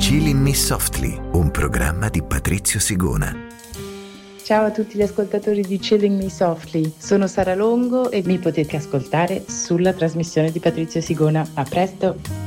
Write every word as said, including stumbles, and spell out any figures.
Chilling Me Softly, un programma di Patrizio Sigona. Ciao a tutti gli ascoltatori di Chilling Me Softly, sono Sara Longo e mi potete ascoltare sulla trasmissione di Patrizio Sigona. A presto!